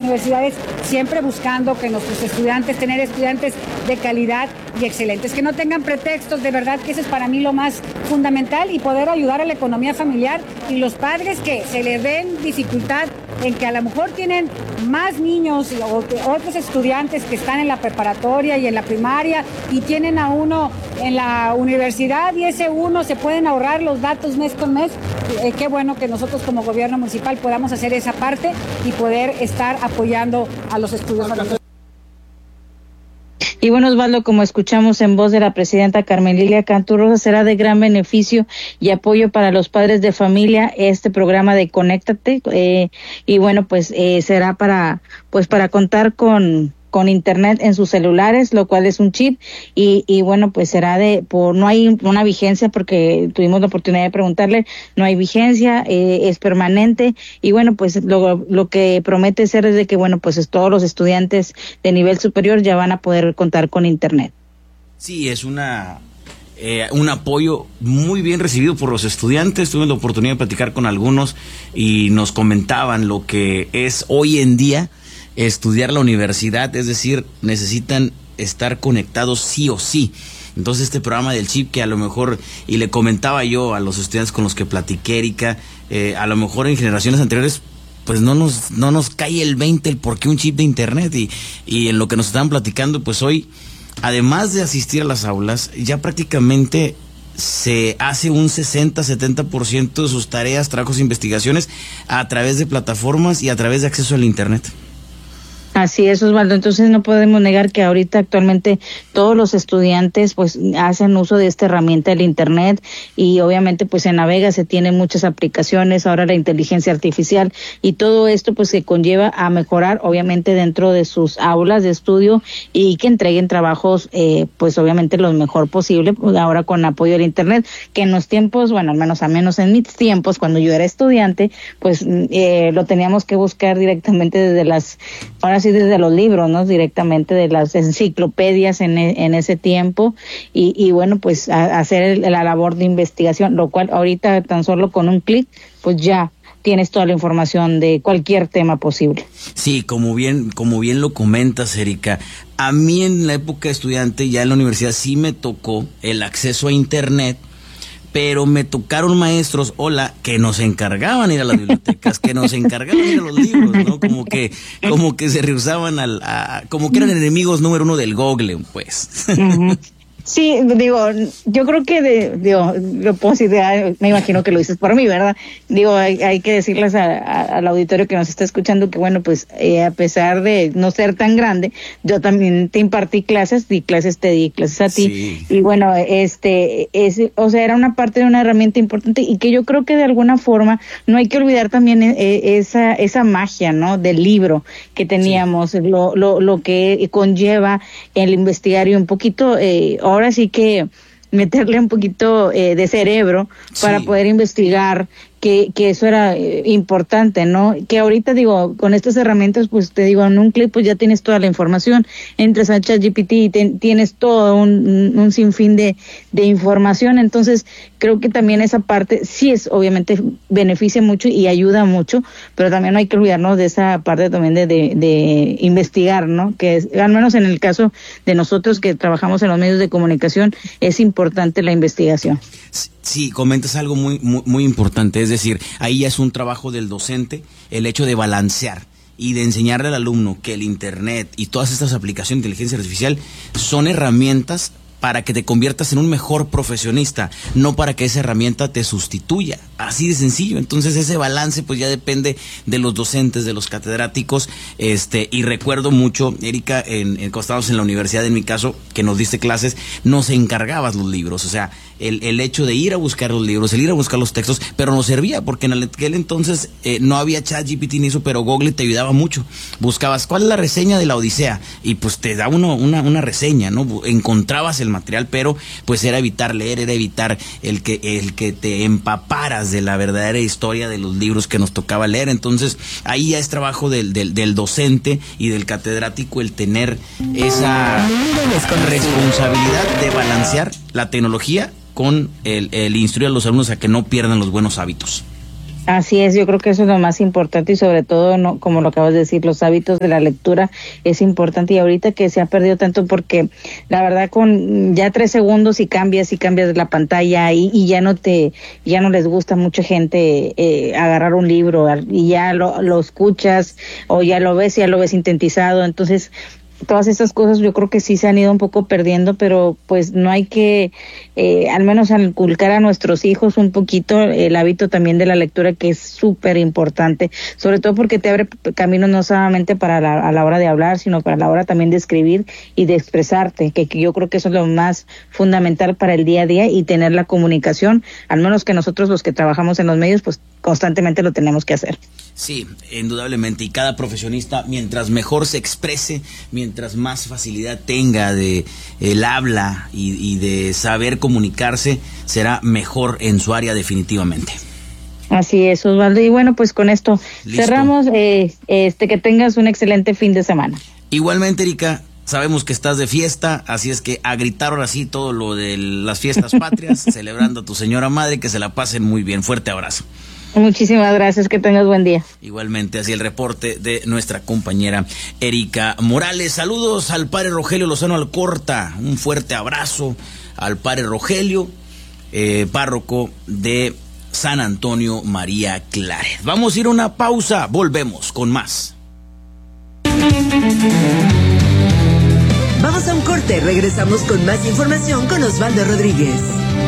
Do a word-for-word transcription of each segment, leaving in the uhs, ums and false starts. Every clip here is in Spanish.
universidades, siempre buscando que nuestros estudiantes, tener estudiantes de calidad y excelentes, que no tengan pretextos, de verdad que eso es para mí lo más fundamental, y poder ayudar a la economía familiar, y los padres que se les den dificultad en que a lo mejor tienen más niños o que otros estudiantes que están en la preparatoria y en la primaria y tienen a uno en la universidad, y ese uno se pueden ahorrar los datos mes con mes. Eh, qué bueno que nosotros como gobierno municipal podamos hacer esa parte y poder estar apoyando a los estudios. Y bueno, Osvaldo, como escuchamos en voz de la presidenta Carmen Lilia Cantú Rosa, será de gran beneficio y apoyo para los padres de familia este programa de Conéctate, eh, y bueno, pues eh, será para pues para contar con con internet en sus celulares, lo cual es un chip, y, y bueno, pues será de, por, no hay una vigencia, porque tuvimos la oportunidad de preguntarle, no hay vigencia, eh, es permanente, y bueno, pues lo, lo que promete ser es de que, bueno, pues es, todos los estudiantes de nivel superior ya van a poder contar con internet. Sí, es una... Eh, un apoyo muy bien recibido por los estudiantes. Tuve la oportunidad de platicar con algunos y nos comentaban lo que es hoy en día estudiar la universidad, es decir, necesitan estar conectados sí o sí. Entonces este programa del chip, que a lo mejor, y le comentaba yo a los estudiantes con los que platiqué, Erika, eh, a lo mejor en generaciones anteriores pues no nos no nos cae el veinte el por qué un chip de internet, y, y en lo que nos estaban platicando, pues hoy, además de asistir a las aulas, ya prácticamente se hace un sesenta, setenta por ciento de sus tareas, trabajos e investigaciones a través de plataformas y a través de acceso al internet. Así es, Osvaldo. Entonces no podemos negar que ahorita actualmente todos los estudiantes pues hacen uso de esta herramienta del internet, y obviamente pues en Navega se tienen muchas aplicaciones, ahora la inteligencia artificial, y todo esto pues se conlleva a mejorar obviamente dentro de sus aulas de estudio, y que entreguen trabajos eh, pues obviamente lo mejor posible, pues ahora con apoyo del internet, que en los tiempos, bueno, al menos a menos en mis tiempos cuando yo era estudiante, pues eh, lo teníamos que buscar directamente desde las, ahora sí desde los libros, ¿no? Directamente de las enciclopedias en, en ese tiempo, y, y bueno, pues a, a hacer el, la labor de investigación, lo cual ahorita tan solo con un clic, pues ya tienes toda la información de cualquier tema posible. Sí, como bien, como bien lo comentas, Erika, a mí en la época de estudiante, ya en la universidad, sí me tocó el acceso a internet, pero me tocaron maestros, hola, que nos encargaban ir a las bibliotecas, que nos encargaban ir a los libros, ¿no? Como que, como que se rehusaban al, a, como que eran enemigos número uno del Google, pues. Uh-huh. Sí, digo, yo creo que, de, digo, lo puedo decir, me imagino que lo dices por mí, ¿verdad? Digo, hay, hay que decirles a, a, al auditorio que nos está escuchando que, bueno, pues eh, a pesar de no ser tan grande, yo también te impartí clases, di clases, te di clases a ti, sí. Y bueno, este, es, o sea, era una parte de una herramienta importante, y que yo creo que de alguna forma no hay que olvidar también eh, esa esa magia, ¿no? Del libro que teníamos, sí. lo, lo, lo que conlleva el investigar, y un poquito, eh, ahora sí que meterle un poquito eh, de cerebro para sí. poder investigar, que, que eso era eh, importante, ¿no? Que ahorita, digo, con estas herramientas, pues te digo, en un clic pues ya tienes toda la información, entras a ChatGPT y te, tienes todo un, un sinfín de, de información. Entonces creo que también esa parte sí es, obviamente beneficia mucho y ayuda mucho, pero también no hay que olvidarnos de esa parte también de, de, de investigar, ¿no? Que es, al menos en el caso de nosotros que trabajamos en los medios de comunicación, es importante la investigación. Sí, comentas algo muy, muy, muy importante, es decir, ahí ya es un trabajo del docente, el hecho de balancear y de enseñarle al alumno que el internet y todas estas aplicaciones de inteligencia artificial son herramientas para que te conviertas en un mejor profesionista, no para que esa herramienta te sustituya, así de sencillo. Entonces ese balance pues ya depende de los docentes, de los catedráticos, este y recuerdo mucho, Erika, en, en cuando estábamos en la universidad, en mi caso, que nos diste clases, nos encargabas los libros, o sea, el, el hecho de ir a buscar los libros, el ir a buscar los textos, pero nos servía, porque en aquel entonces eh, no había ChatGPT ni eso, pero Google te ayudaba mucho. Buscabas, ¿cuál es la reseña de la Odisea? Y pues te da uno, una, una reseña, ¿no? Encontrabas el material, pero pues era evitar leer, era evitar el que, el que te empaparas de la verdadera historia de los libros que nos tocaba leer. Entonces ahí ya es trabajo del, del, del docente y del catedrático el tener esa responsabilidad de balancear la tecnología con el, el instruir a los alumnos a que no pierdan los buenos hábitos. Así es, yo creo que eso es lo más importante y sobre todo, no, como lo acabas de decir, los hábitos de la lectura es importante y ahorita que se ha perdido tanto porque la verdad con ya tres segundos y cambias y cambias la pantalla y, y ya no te, ya no les gusta a mucha gente eh, agarrar un libro y ya lo, lo escuchas o ya lo ves, ya lo ves sintetizado, entonces todas estas cosas yo creo que sí se han ido un poco perdiendo, pero pues no hay que, eh, al menos inculcar a nuestros hijos un poquito el hábito también de la lectura, que es súper importante, sobre todo porque te abre caminos no solamente para la, a la hora de hablar, sino para la hora también de escribir y de expresarte, que, que yo creo que eso es lo más fundamental para el día a día y tener la comunicación, al menos que nosotros los que trabajamos en los medios, pues constantemente lo tenemos que hacer. Sí, indudablemente, y cada profesionista, mientras mejor se exprese, mientras más facilidad tenga de el habla y, y de saber comunicarse, será mejor en su área definitivamente. Así es, Osvaldo, y bueno, pues con esto Listo. cerramos, eh, este que tengas un excelente fin de semana. Igualmente, Erika, sabemos que estás de fiesta, así es que a gritar ahora sí todo lo de las fiestas patrias, celebrando a tu señora madre, que se la pasen muy bien. Fuerte abrazo. Muchísimas gracias, que tengas buen día. Igualmente, así el reporte de nuestra compañera Erika Morales. Saludos al padre Rogelio Lozano Alcorta, un fuerte abrazo al padre Rogelio, eh, párroco de San Antonio María Claret. Vamos a ir a una pausa, volvemos con más. Vamos a un corte, regresamos con más información con Osvaldo Rodríguez.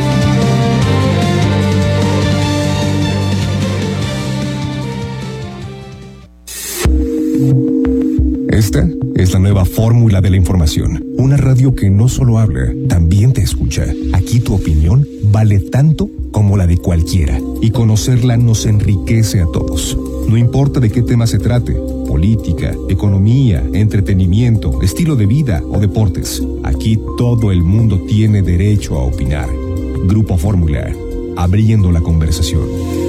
Esta es la nueva fórmula de la información. Una radio que no solo habla, también te escucha. Aquí tu opinión vale tanto como la de cualquiera. Y conocerla nos enriquece a todos. No importa de qué tema se trate, política, economía, entretenimiento, estilo de vida o deportes. Aquí todo el mundo tiene derecho a opinar. Grupo Fórmula, abriendo la conversación.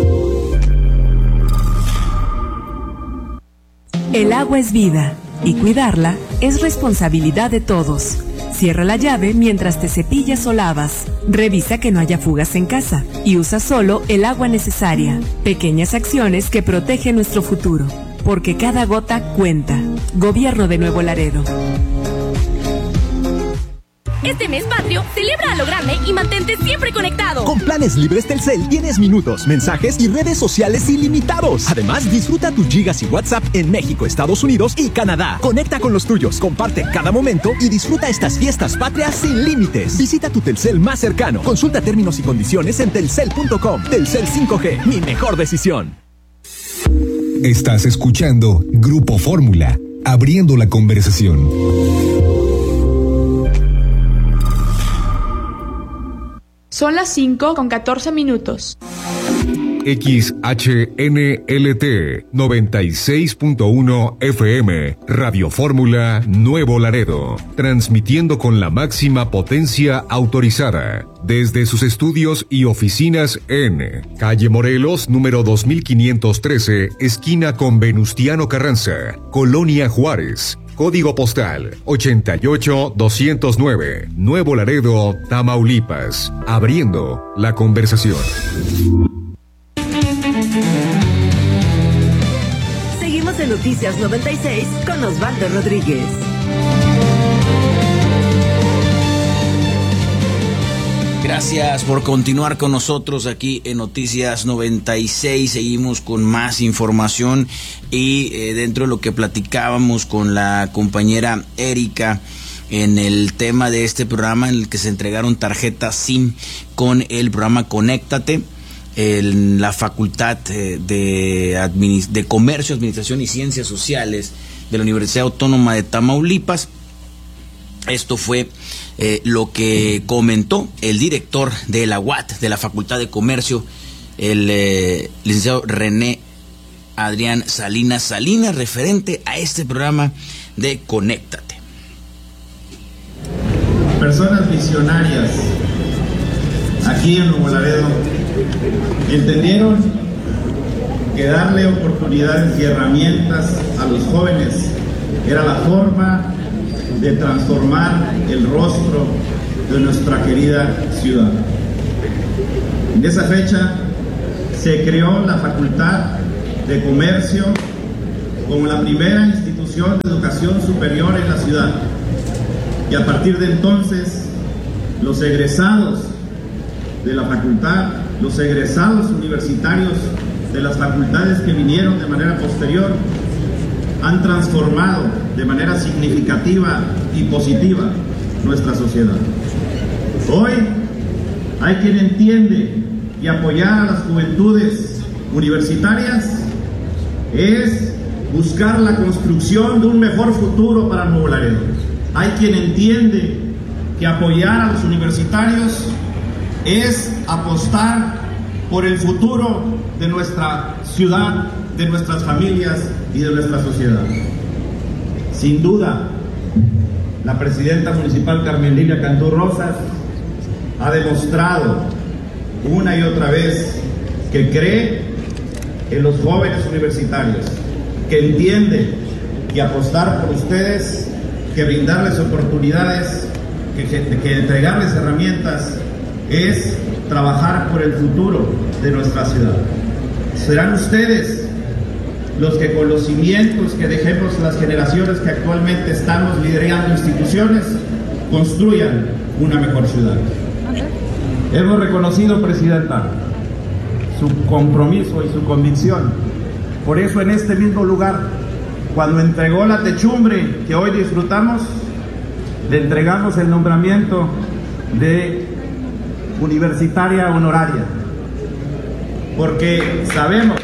El agua es vida y cuidarla es responsabilidad de todos. Cierra la llave mientras te cepillas o lavas. Revisa que no haya fugas en casa y usa solo el agua necesaria. Pequeñas acciones que protegen nuestro futuro, porque cada gota cuenta. Gobierno de Nuevo Laredo. Este mes patrio, celebra a lo grande y mantente siempre conectado. Con planes libres Telcel tienes minutos, mensajes y redes sociales ilimitados. Además, disfruta tus gigas y WhatsApp en México, Estados Unidos y Canadá. Conecta con los tuyos, comparte cada momento y disfruta estas fiestas patrias sin límites. Visita tu Telcel más cercano. Consulta términos y condiciones en telcel punto com. Telcel cinco G, mi mejor decisión. Estás escuchando Grupo Fórmula, abriendo la conversación. Son las cinco con catorce minutos. X H N L T noventa y seis punto uno F M, Radio Fórmula Nuevo Laredo, transmitiendo con la máxima potencia autorizada, desde sus estudios y oficinas en Calle Morelos, número dos mil quinientos trece, esquina con Venustiano Carranza, Colonia Juárez. Código postal ochenta y ocho doscientos nueve, Nuevo Laredo, Tamaulipas. Abriendo la conversación. Seguimos en Noticias noventa y seis con Osvaldo Rodríguez. Gracias por continuar con nosotros aquí en Noticias noventa y seis. Seguimos con más información y eh, dentro de lo que platicábamos con la compañera Erika en el tema de este programa en el que se entregaron tarjetas SIM con el programa Conéctate en la Facultad eh, de, Administ- de Comercio, Administración y Ciencias Sociales de la Universidad Autónoma de Tamaulipas. Esto fue eh, lo que comentó el director de la U A T, de la Facultad de Comercio, el eh, licenciado René Adrián Salinas Salinas, referente a este programa de Conéctate. Personas visionarias aquí en Nuevo Laredo entendieron que darle oportunidades y herramientas a los jóvenes era la forma de transformar el rostro de nuestra querida ciudad. En esa fecha se creó la Facultad de Comercio como la primera institución de educación superior en la ciudad. Y a partir de entonces, los egresados de la facultad, los egresados universitarios de las facultades que vinieron de manera posterior, han transformado de manera significativa y positiva nuestra sociedad. Hoy hay quien entiende que apoyar a las juventudes universitarias es buscar la construcción de un mejor futuro para Nuevo Laredo. Hay quien entiende que apoyar a los universitarios es apostar por el futuro de nuestra ciudad, de nuestras familias y de nuestra sociedad. Sin duda, la presidenta municipal Carmen Lilia Cantú Rosas ha demostrado una y otra vez que cree en los jóvenes universitarios, que entiende que apostar por ustedes, que brindarles oportunidades, que, que, que entregarles herramientas, es trabajar por el futuro de nuestra ciudad. Serán ustedes los que con los cimientos que dejemos las generaciones que actualmente estamos liderando instituciones, construyan una mejor ciudad. Hemos reconocido, Presidenta, su compromiso y su convicción. Por eso en este mismo lugar, cuando entregó la techumbre que hoy disfrutamos, le entregamos el nombramiento de universitaria honoraria, porque sabemos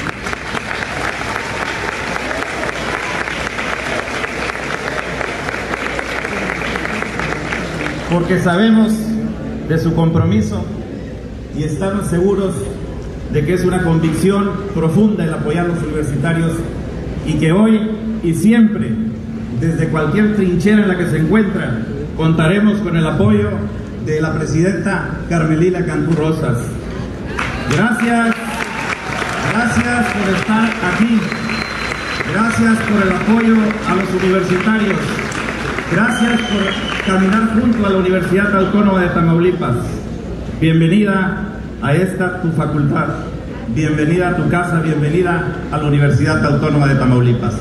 porque sabemos de su compromiso y estamos seguros de que es una convicción profunda el apoyar a los universitarios y que hoy y siempre, desde cualquier trinchera en la que se encuentran, contaremos con el apoyo de la presidenta Carmen Lilia Cantú Rosas. Gracias, gracias por estar aquí, gracias por el apoyo a los universitarios, gracias por caminar junto a la Universidad Autónoma de Tamaulipas. Bienvenida a esta tu facultad, bienvenida a tu casa, bienvenida a la Universidad Autónoma de Tamaulipas.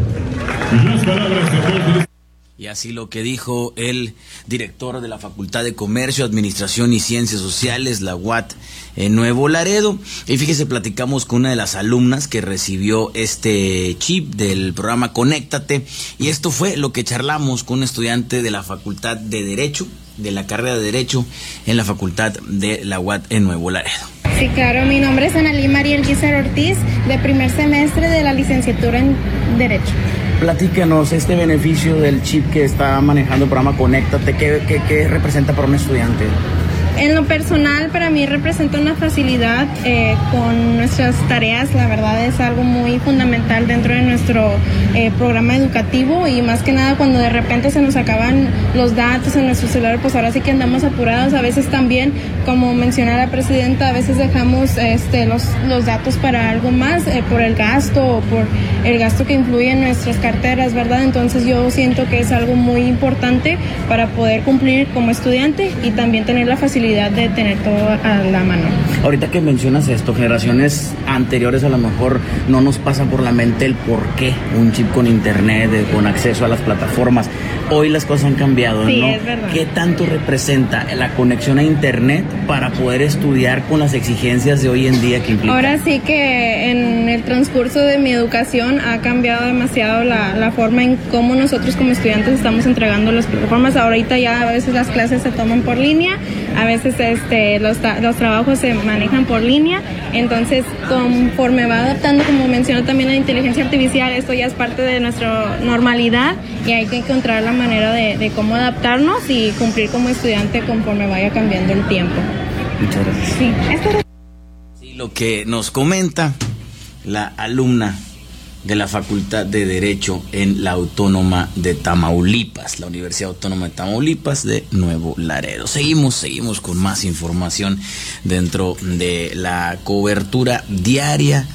Las palabras de Y así lo que dijo el director de la Facultad de Comercio, Administración y Ciencias Sociales, la U A T, en Nuevo Laredo. Y fíjese, platicamos con una de las alumnas que recibió este chip del programa Conéctate. Y esto fue lo que charlamos con un estudiante de la Facultad de Derecho, de la carrera de Derecho, en la Facultad de la U A T en Nuevo Laredo. Sí, claro, mi nombre es Analí Mariel Guizar Ortiz, de primer semestre de la licenciatura en Derecho. Platícanos este beneficio del chip que está manejando el programa Conéctate, ¿qué, qué, qué representa para un estudiante? En lo personal, para mí representa una facilidad eh, con nuestras tareas. La verdad es algo muy fundamental dentro de nuestro eh, programa educativo, y más que nada cuando de repente se nos acaban los datos en nuestro celular, pues ahora sí que andamos apurados. A veces también, como menciona la presidenta, a veces dejamos este, los, los datos para algo más, eh, por el gasto o por el gasto que influye en nuestras carteras, ¿verdad? Entonces yo siento que es algo muy importante para poder cumplir como estudiante y también tener la facilidad de tener todo a la mano. Ahorita que mencionas esto, generaciones anteriores a lo mejor no nos pasa por la mente el por qué un chip con internet, con acceso a las plataformas. Hoy las cosas han cambiado, sí, ¿no? Es verdad. ¿Qué tanto representa la conexión a internet para poder estudiar con las exigencias de hoy en día que implica? Ahora sí que en el transcurso de mi educación ha cambiado demasiado la, la forma en cómo nosotros como estudiantes estamos entregando las plataformas. Ahorita ya a veces las clases se toman por línea, a veces este, los, los trabajos se manejan por línea. Entonces, conforme va adaptando, como mencionó también la inteligencia artificial, esto ya es parte de nuestra normalidad y hay que encontrar la manera de, de cómo adaptarnos y cumplir como estudiante conforme vaya cambiando el tiempo. Muchas gracias. Sí, esto es... Sí, lo que nos comenta la alumna de la Facultad de Derecho en la Autónoma de Tamaulipas, la Universidad Autónoma de Tamaulipas de Nuevo Laredo. Seguimos, seguimos con más información dentro de la cobertura diaria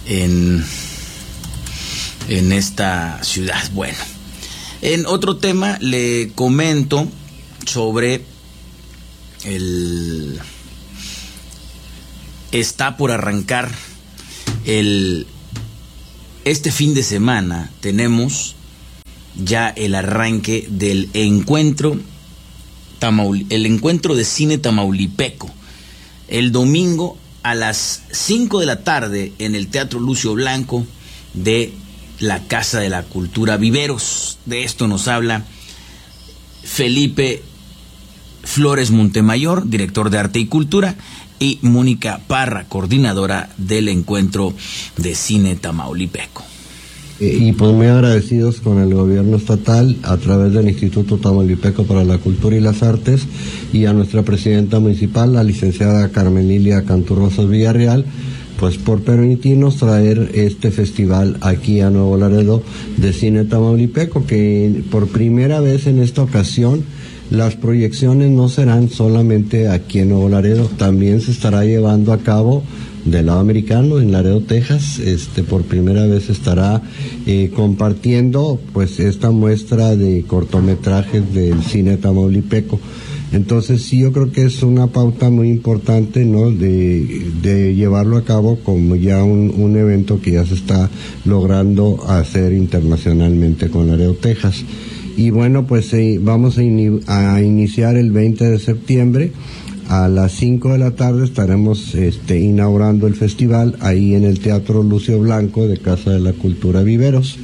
en, en esta ciudad. Bueno, en otro tema le comento sobre el está por arrancar el este fin de semana. Tenemos ya el arranque del encuentro Tamaul- el encuentro de cine tamaulipeco. El domingo a las cinco de la tarde en el Teatro Lucio Blanco de la Casa de la Cultura Viveros. De esto nos habla Felipe Flores Montemayor, director de Arte y Cultura, y Mónica Parra, coordinadora del encuentro de cine tamaulipeco. Y pues muy agradecidos con el gobierno estatal a través del Instituto Tamaulipeco para la Cultura y las Artes y a nuestra presidenta municipal, la licenciada Carmen Lilia Canturrosas Villarreal, pues por permitirnos traer este festival aquí a Nuevo Laredo de cine tamaulipeco, que por primera vez en esta ocasión las proyecciones no serán solamente aquí en Nuevo Laredo, también se estará llevando a cabo del lado americano, en Laredo, Texas. Este, por primera vez estará eh, compartiendo pues esta muestra de cortometrajes del cine tamaulipeco. Entonces sí, yo creo que es una pauta muy importante, ¿no?, de, de llevarlo a cabo como ya un, un evento que ya se está logrando hacer internacionalmente con Laredo, Texas. Y bueno, pues eh, vamos a, in, a iniciar el veinte de septiembre. A las cinco de la tarde estaremos este, inaugurando el festival ahí en el Teatro Lucio Blanco de Casa de la Cultura Viveros.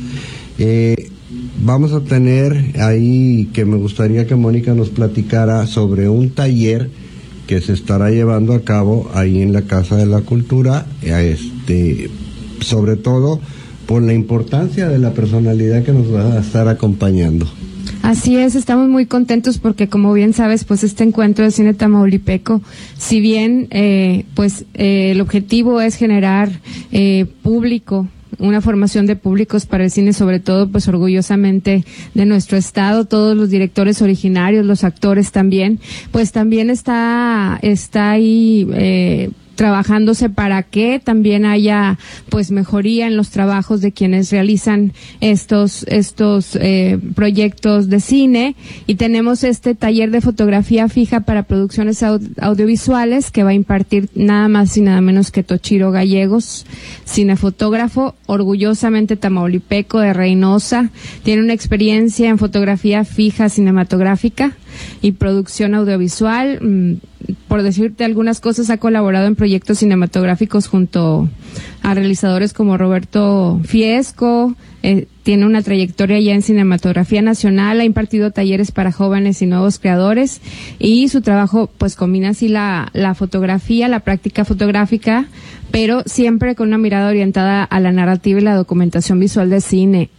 Eh, vamos a tener ahí, que me gustaría que Mónica nos platicara sobre un taller que se estará llevando a cabo ahí en la Casa de la Cultura, este, sobre todo por la importancia de la personalidad que nos va a estar acompañando. Así es, estamos muy contentos porque, como bien sabes, pues este encuentro de cine tamaulipeco, si bien eh, pues eh, el objetivo es generar eh, público, una formación de públicos para el cine, sobre todo pues orgullosamente de nuestro estado, todos los directores originarios, los actores también, pues también está está ahí eh, trabajándose para que también haya pues mejoría en los trabajos de quienes realizan estos estos eh, proyectos de cine. Y tenemos este taller de fotografía fija para producciones aud- audiovisuales que va a impartir nada más y nada menos que Tochiro Gallegos, cinefotógrafo, orgullosamente tamaulipeco de Reynosa. Tiene una experiencia en fotografía fija cinematográfica y producción audiovisual. Por decirte algunas cosas, ha colaborado en proyectos cinematográficos junto a realizadores como Roberto Fiesco, eh, tiene una trayectoria ya en cinematografía nacional, ha impartido talleres para jóvenes y nuevos creadores, y su trabajo pues combina así la, la fotografía, la práctica fotográfica, pero siempre con una mirada orientada a la narrativa y la documentación visual de cine.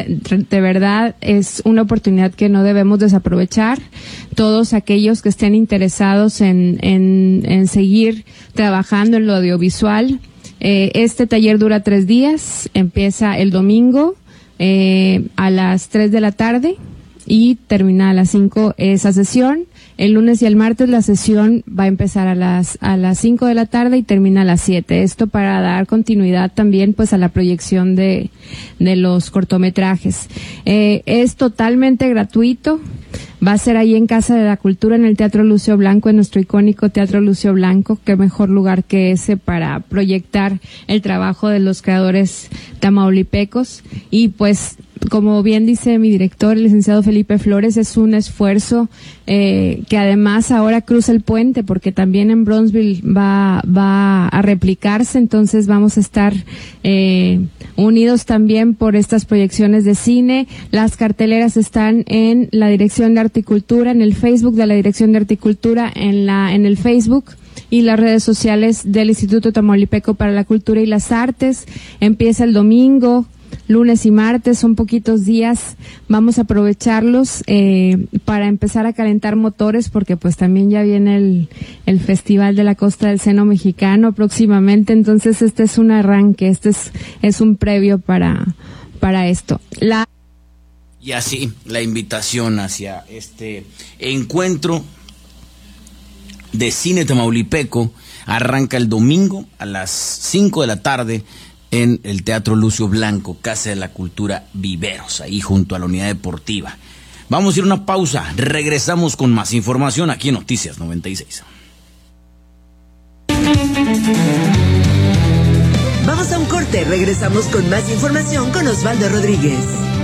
De verdad es una oportunidad que no debemos desaprovechar. Todos aquellos que estén interesados en, en, en seguir trabajando en lo audiovisual, eh, este taller dura tres días, empieza el domingo eh, a las tres de la tarde y termina a las cinco esa sesión. El lunes y el martes la sesión va a empezar a las a las cinco de la tarde y termina a las siete. Esto para dar continuidad también pues a la proyección de de los cortometrajes. Eh, es totalmente gratuito. Va a ser ahí en Casa de la Cultura, en el Teatro Lucio Blanco, en nuestro icónico Teatro Lucio Blanco. Qué mejor lugar que ese para proyectar el trabajo de los creadores tamaulipecos. Y pues, como bien dice mi director, el licenciado Felipe Flores, es un esfuerzo eh, que además ahora cruza el puente, porque también en Bronzeville va, va a replicarse. Entonces vamos a estar eh, unidos también por estas proyecciones de cine. Las carteleras están en la Dirección de Arte y Cultura, en el Facebook de la Dirección de Arte y Cultura, en la en el Facebook y las redes sociales del Instituto Tamaulipeco para la Cultura y las Artes. Empieza el domingo, lunes y martes, son poquitos días. Vamos a aprovecharlos eh, para empezar a calentar motores, porque pues también ya viene el, el Festival de la Costa del Seno Mexicano próximamente. Entonces este es un arranque, este es, es un previo para, para esto. La Y así, la invitación hacia este encuentro de cine tamaulipeco arranca el domingo a las cinco de la tarde en el Teatro Lucio Blanco, Casa de la Cultura Viveros, ahí junto a la Unidad Deportiva. Vamos a ir a una pausa, regresamos con más información aquí en Noticias noventa y seis. Vamos a un corte, regresamos con más información con Osvaldo Rodríguez.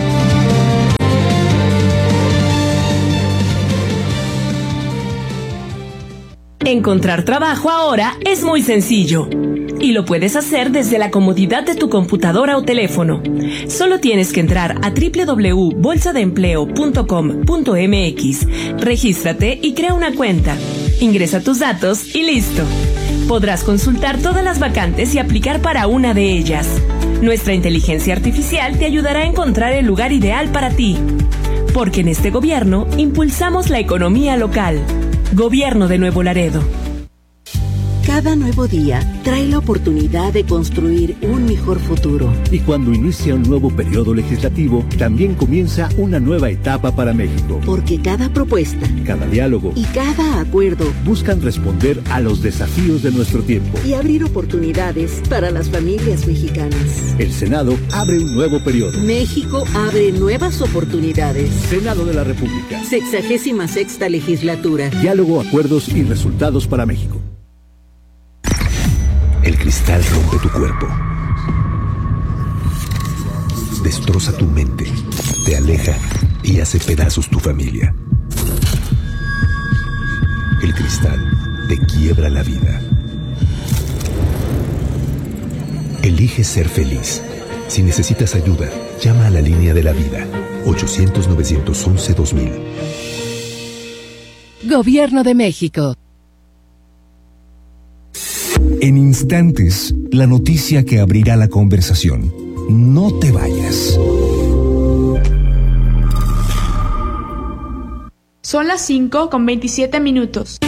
Encontrar trabajo ahora es muy sencillo y lo puedes hacer desde la comodidad de tu computadora o teléfono. Solo tienes que entrar a doble u doble u doble u punto bolsa de empleo punto com punto m x, regístrate y crea una cuenta. Ingresa tus datos y listo. Podrás consultar todas las vacantes y aplicar para una de ellas. Nuestra inteligencia artificial te ayudará a encontrar el lugar ideal para ti. Porque en este gobierno impulsamos la economía local. Gobierno de Nuevo Laredo. Cada nuevo día trae la oportunidad de construir un mejor futuro. Y cuando inicia un nuevo periodo legislativo, también comienza una nueva etapa para México. Porque cada propuesta, cada diálogo y cada acuerdo buscan responder a los desafíos de nuestro tiempo y abrir oportunidades para las familias mexicanas. El Senado abre un nuevo periodo. México abre nuevas oportunidades. Senado de la República. Sexagésima sexta legislatura. Diálogo, acuerdos y resultados para México. El cristal rompe tu cuerpo, destroza tu mente, te aleja y hace pedazos tu familia. El cristal te quiebra la vida. Elige ser feliz. Si necesitas ayuda, llama a la línea de la vida, ochocientos, novecientos once, dos mil. Gobierno de México. En instantes, la noticia que abrirá la conversación. No te vayas. Son las cinco con veintisiete minutos.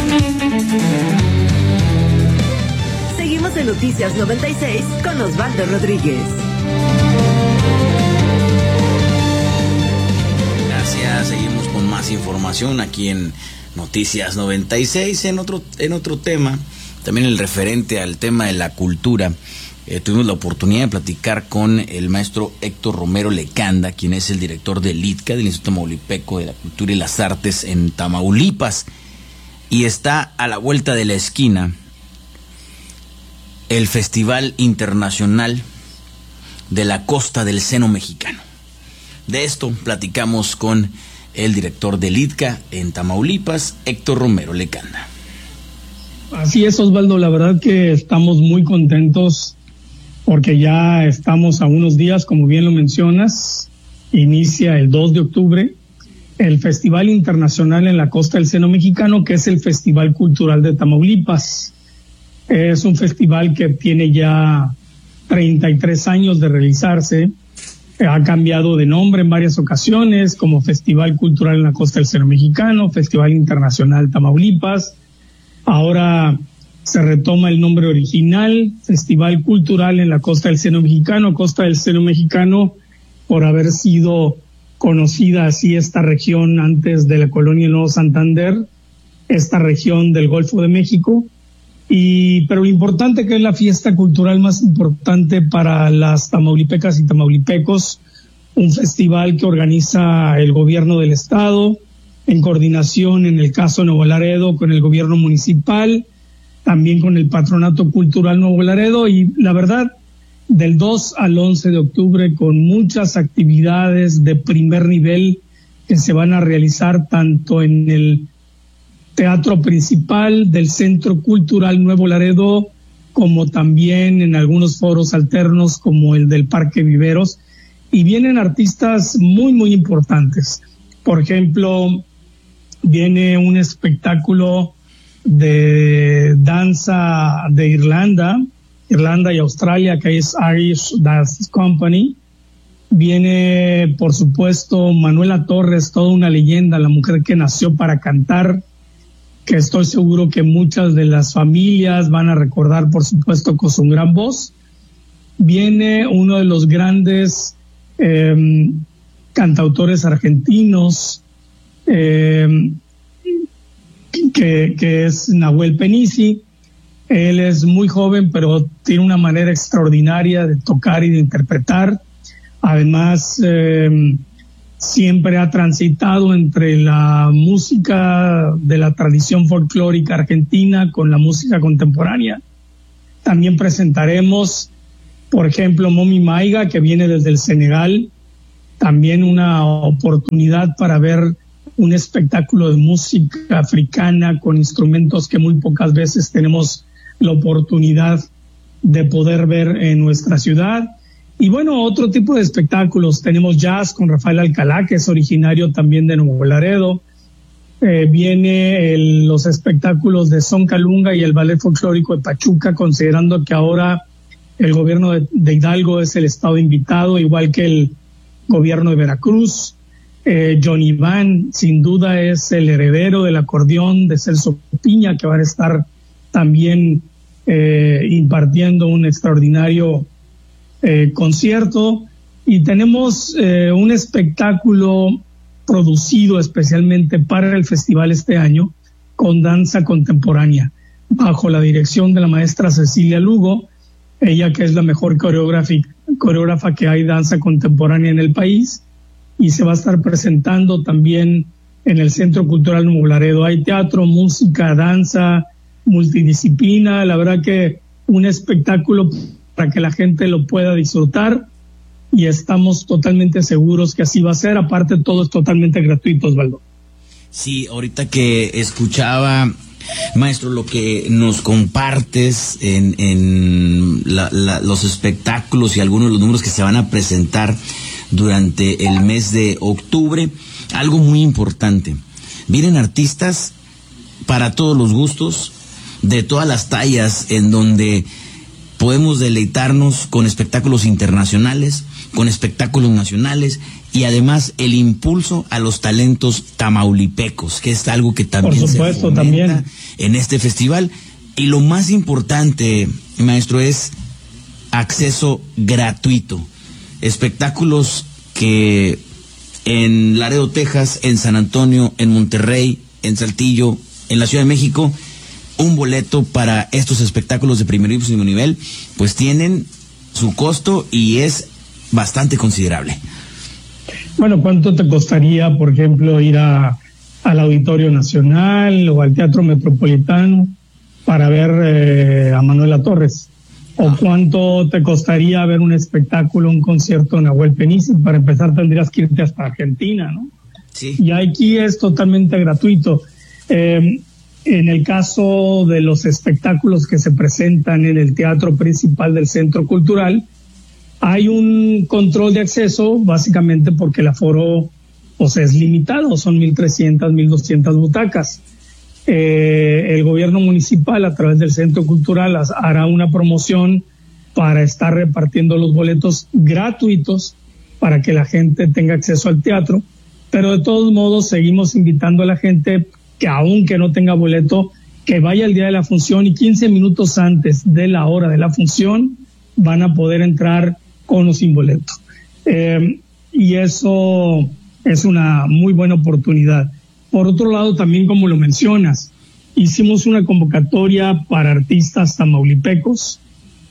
Seguimos en Noticias noventa y seis con Osvaldo Rodríguez. Gracias, seguimos con más información aquí en Noticias noventa y seis, en otro, en otro tema. También el referente al tema de la cultura, eh, tuvimos la oportunidad de platicar con el maestro Héctor Romero Lecanda, quien es el director del I T C A, del Instituto Tamaulipeco de la Cultura y las Artes en Tamaulipas, y está a la vuelta de la esquina el Festival Internacional de la Costa del Seno Mexicano. De esto platicamos con el director del I T C A en Tamaulipas, Héctor Romero Lecanda. Así es, Osvaldo, la verdad que estamos muy contentos porque ya estamos a unos días, como bien lo mencionas, inicia el dos de octubre el Festival Internacional en la Costa del Seno Mexicano, que es el Festival Cultural de Tamaulipas. Es un festival que tiene ya treinta y tres años de realizarse, ha cambiado de nombre en varias ocasiones, como Festival Cultural en la Costa del Seno Mexicano, Festival Internacional Tamaulipas. Ahora se retoma el nombre original, Festival Cultural en la Costa del Seno Mexicano, Costa del Seno Mexicano, por haber sido conocida así esta región antes de la colonia Nuevo Santander, esta región del Golfo de México. Y pero lo importante que es la fiesta cultural más importante para las tamaulipecas y tamaulipecos, un festival que organiza el gobierno del estado, en coordinación, en el caso de Nuevo Laredo, con el gobierno municipal, también con el Patronato Cultural Nuevo Laredo, y la verdad, del dos al once de octubre, con muchas actividades de primer nivel que se van a realizar tanto en el teatro principal del Centro Cultural Nuevo Laredo, como también en algunos foros alternos como el del Parque Viveros, y vienen artistas muy, muy importantes. Por ejemplo, viene un espectáculo de danza de Irlanda, Irlanda y Australia, que es Irish Dance Company. Viene, por supuesto, Manuela Torres, toda una leyenda, la mujer que nació para cantar, que estoy seguro que muchas de las familias van a recordar, por supuesto, con su gran voz. Viene uno de los grandes eh, cantautores argentinos, Eh, que, que es Nahuel Penisi. Él es muy joven, pero tiene una manera extraordinaria de tocar y de interpretar. Además, eh, siempre ha transitado entre la música de la tradición folclórica argentina con la música contemporánea. También presentaremos, por ejemplo, Momi Maiga, que viene desde el Senegal, también una oportunidad para ver un espectáculo de música africana con instrumentos que muy pocas veces tenemos la oportunidad de poder ver en nuestra ciudad. Y bueno, otro tipo de espectáculos. Tenemos jazz con Rafael Alcalá, que es originario también de Nuevo Laredo. Eh, viene el, los espectáculos de Son Calunga y el Ballet Folclórico de Pachuca, considerando que ahora el gobierno de, de Hidalgo es el estado invitado, igual que el gobierno de Veracruz. Eh, John Iván, sin duda, es el heredero del acordeón de Celso Piña, que va a estar también eh, impartiendo un extraordinario eh, concierto. Y tenemos eh, un espectáculo producido especialmente para el festival este año con danza contemporánea, bajo la dirección de la maestra Cecilia Lugo, ella que es la mejor coreógrafa que hay danza contemporánea en el país, y se va a estar presentando también en el Centro Cultural Nuevo Laredo. Hay teatro, música, danza, multidisciplina, la verdad que un espectáculo para que la gente lo pueda disfrutar, y estamos totalmente seguros que así va a ser. Aparte, todo es totalmente gratuito, Osvaldo. Sí, ahorita que escuchaba, maestro, lo que nos compartes en, en la, la, los espectáculos y algunos de los números que se van a presentar durante el mes de octubre, algo muy importante. Vienen artistas para todos los gustos, de todas las tallas, en donde podemos deleitarnos con espectáculos internacionales, con espectáculos nacionales, y además el impulso a los talentos tamaulipecos, que es algo que también Por supuesto, se fomenta también en este festival. Y lo más importante, maestro, es acceso gratuito. Espectáculos que en Laredo, Texas, en San Antonio, en Monterrey, en Saltillo, en la Ciudad de México, un boleto para estos espectáculos de primerísimo nivel, pues tienen su costo y es bastante considerable. Bueno, ¿cuánto te costaría, por ejemplo, ir a, al Auditorio Nacional o al Teatro Metropolitano para ver eh, a Manuela Torres? ¿O cuánto te costaría ver un espectáculo, un concierto en Nahuel Penici? Para empezar tendrías que irte hasta Argentina, ¿no? Sí. Y aquí es totalmente gratuito. Eh, en el caso de los espectáculos que se presentan en el teatro principal del Centro Cultural, hay un control de acceso, básicamente porque el aforo pues, es limitado, son mil trescientas, mil doscientas butacas. Eh, el gobierno municipal, a través del Centro Cultural, hará una promoción para estar repartiendo los boletos gratuitos para que la gente tenga acceso al teatro, pero de todos modos seguimos invitando a la gente que, aunque no tenga boleto, que vaya el día de la función, y quince minutos antes de la hora de la función van a poder entrar con o sin boleto. Eh, y eso es una muy buena oportunidad. Por otro lado, también, como lo mencionas, hicimos una convocatoria para artistas tamaulipecos,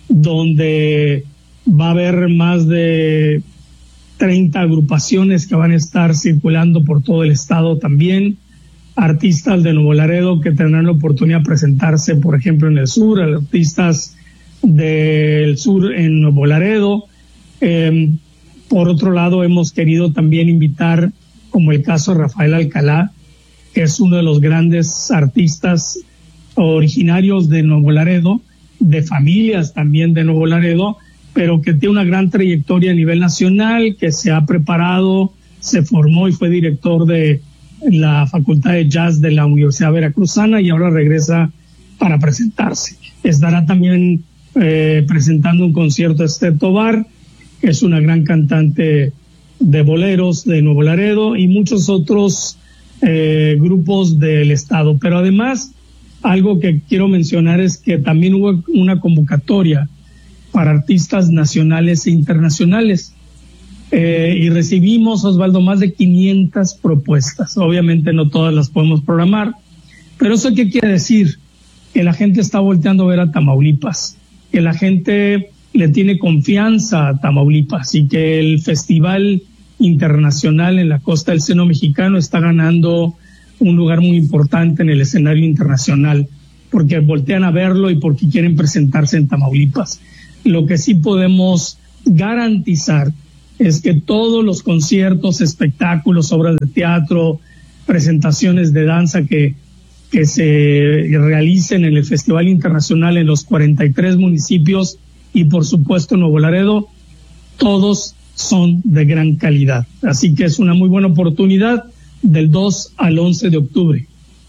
donde va a haber más de treinta agrupaciones que van a estar circulando por todo el estado también, artistas de Nuevo Laredo que tendrán la oportunidad de presentarse, por ejemplo, en el sur, artistas del sur en Nuevo Laredo. Eh, por otro lado, hemos querido también invitar, como el caso de Rafael Alcalá, que es uno de los grandes artistas originarios de Nuevo Laredo, de familias también de Nuevo Laredo, pero que tiene una gran trayectoria a nivel nacional, que se ha preparado, se formó y fue director de la Facultad de Jazz de la Universidad Veracruzana, y ahora regresa para presentarse. Estará también eh, presentando un concierto Esther Tobar, que es una gran cantante de boleros de Nuevo Laredo, y muchos otros eh, grupos del estado. Pero además, algo que quiero mencionar es que también hubo una convocatoria para artistas nacionales e internacionales. Eh, y recibimos, Osvaldo, más de quinientas propuestas. Obviamente no todas las podemos programar, pero ¿eso qué quiere decir? Que la gente está volteando a ver a Tamaulipas, que la gente le tiene confianza a Tamaulipas, y que el Festival Internacional en la Costa del Seno Mexicano está ganando un lugar muy importante en el escenario internacional. porque voltean a verlo y porque quieren presentarse en Tamaulipas. Lo que sí podemos garantizar es que todos los conciertos, espectáculos, obras de teatro, presentaciones de danza que, que se realicen en el Festival Internacional en los cuarenta y tres municipios y por supuesto Nuevo Laredo, todos son de gran calidad. Así que es una muy buena oportunidad del dos al once de octubre.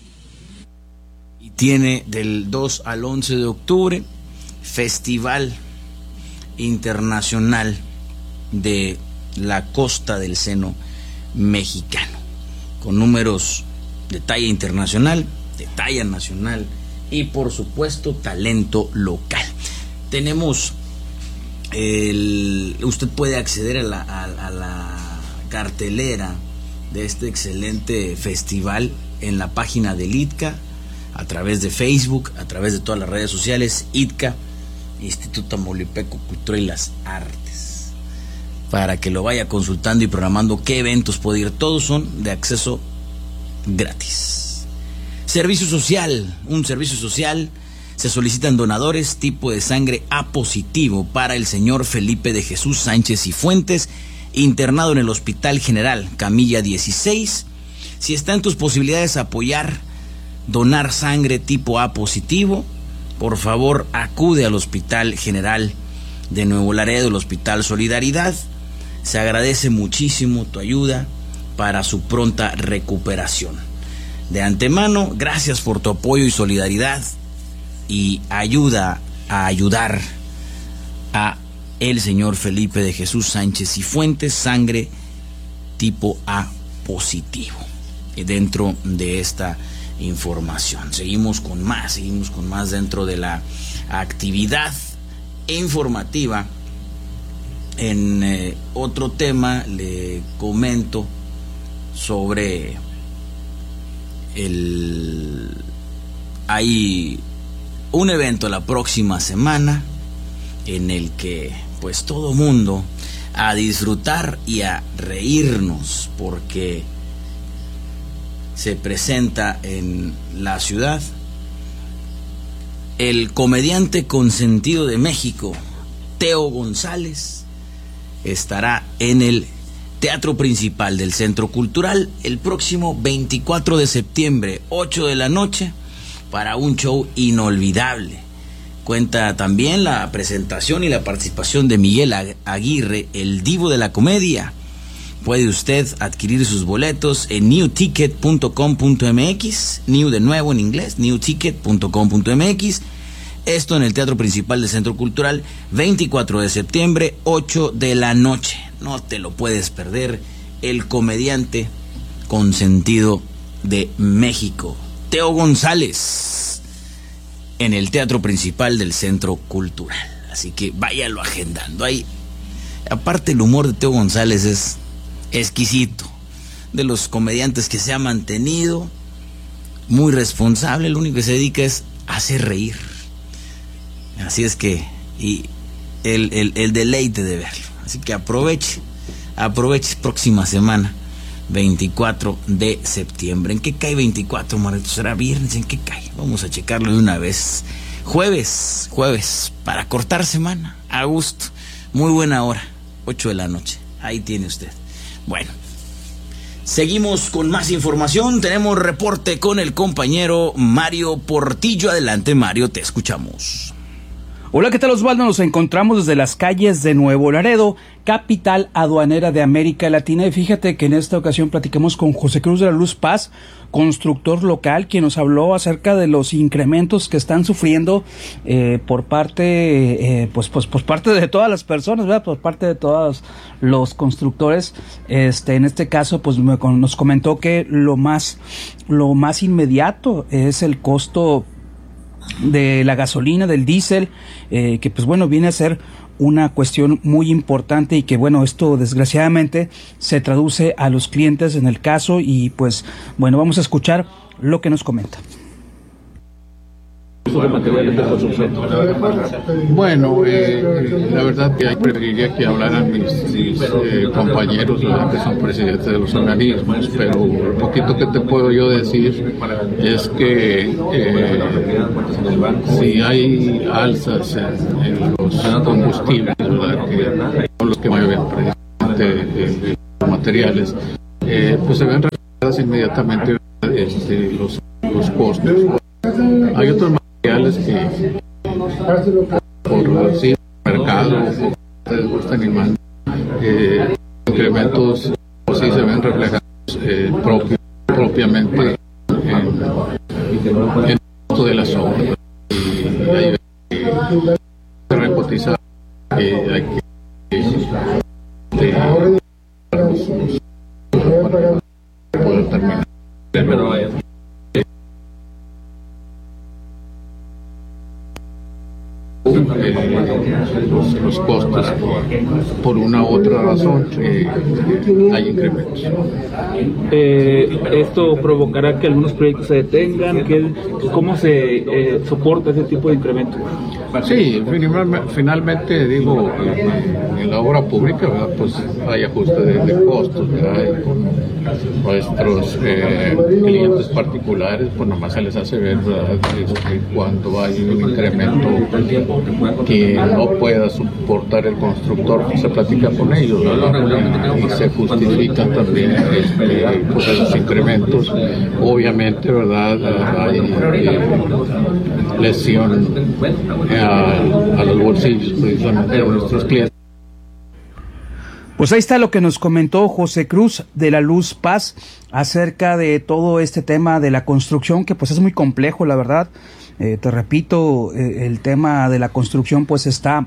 Y tiene del dos al once de octubre Festival Internacional de la Costa del Seno Mexicano, con números de talla internacional, de talla nacional y por supuesto talento local. Tenemos el, usted puede acceder a la, a, a la cartelera de este excelente festival en la página del I T C A, a través de Facebook, a través de todas las redes sociales, I T C A, Instituto Tamaulipeco Cultura y las Artes, para que lo vaya consultando y programando qué eventos puede ir. Todos son de acceso gratis. Servicio social, un servicio social. Se solicitan donadores tipo de sangre A positivo para el señor Felipe de Jesús Sánchez y Fuentes, internado en el Hospital General, camilla dieciséis. Si está en tus posibilidades apoyar, donar sangre tipo A positivo, por favor acude al Hospital General de Nuevo Laredo, el Hospital Solidaridad. Se agradece muchísimo tu ayuda para su pronta recuperación. De antemano, gracias por tu apoyo y solidaridad y ayuda a ayudar a el señor Felipe de Jesús Sánchez y Fuentes, sangre tipo A positivo. Dentro de esta información seguimos con más, seguimos con más dentro de la actividad informativa. En eh, otro tema le comento sobre el hay un evento la próxima semana en el que pues todo mundo a disfrutar y a reírnos, porque se presenta en la ciudad el comediante consentido de México, Teo González. Estará en el Teatro Principal del Centro Cultural el próximo veinticuatro de septiembre, ocho de la noche, para un show inolvidable. Cuenta también la presentación y la participación de Miguel Aguirre, el divo de la comedia. Puede usted adquirir sus boletos en new ticket punto com punto m x, new de nuevo en inglés, new ticket punto com punto m x. Esto en el Teatro Principal del Centro Cultural, veinticuatro de septiembre, ocho de la noche. No te lo puedes perder. El comediante consentido de México, Teo González, en el Teatro Principal del Centro Cultural. Así que váyalo agendando. Ahí, aparte, el humor de Teo González es exquisito. De los comediantes que se ha mantenido muy responsable, lo único que se dedica es a hacer reír. Así es que, y el, el, el deleite de verlo. Así que aproveche, aproveche próxima semana, veinticuatro de septiembre. ¿En qué cae veinticuatro, Marito? ¿Será viernes? ¿En qué cae? Vamos a checarlo de una vez. Jueves, jueves, para cortar semana, a gusto. Muy buena hora, ocho de la noche. Ahí tiene usted. Bueno, seguimos con más información. Tenemos reporte con el compañero Mario Portillo. Adelante, Mario, te escuchamos. Hola, ¿qué tal, Osvaldo? Nos encontramos desde las calles de Nuevo Laredo, capital aduanera de América Latina. Y fíjate que en esta ocasión platicamos con José Cruz de la Luz Paz, constructor local, quien nos habló acerca de los incrementos que están sufriendo eh, por parte, eh, pues, pues, por parte de todas las personas, ¿verdad? Por parte de todos los constructores. Este, en este caso, pues me, nos comentó que lo más, lo más inmediato es el costo de la gasolina, del diésel, eh, que pues bueno, viene a ser una cuestión muy importante y que bueno, esto desgraciadamente se traduce a los clientes en el caso. Y pues bueno, vamos a escuchar lo que nos comenta. de materiales de construcción? Bueno, eh, la verdad que preferiría que hablaran mis, mis eh, compañeros, ¿verdad?, que son presidentes de los organismos, pero lo poquito que te puedo yo decir es que eh, si hay alzas en, en los combustibles, ¿verdad?, que son los que mueven precisamente eh, los materiales, eh, pues se ven reflejadas inmediatamente este, los, los costos. Hay otros materiales que por sí, mercado, o ustedes gustan y mandan, eh, incrementos o sí se ven reflejados eh, propio, propiamente en, en el costo de las obras. Y hay que recotizar, que hay que eh, para poder terminar. Pero, eh, Los, los costos por una u otra razón eh, hay incrementos. Eh, esto provocará que algunos proyectos se detengan. Que, ¿Cómo se eh, soporta ese tipo de incremento? Sí, finalmente digo, en la obra pública, ¿verdad?, pues hay ajuste de, de costos, ¿verdad?, y con nuestros eh, clientes particulares, pues nomás se les hace ver, ¿verdad?, este, cuando hay un incremento que no pueda soportar el constructor, pues se platica con ellos, ¿verdad?, y se justifican también este, pues los incrementos. Obviamente, ¿verdad?, hay eh, lesión A, a los bolsillos precisamente de nuestros clientes. Pues ahí está lo que nos comentó José Cruz de la Luz Paz acerca de todo este tema de la construcción, que pues es muy complejo, la verdad. Eh, te repito, eh, el tema de la construcción pues está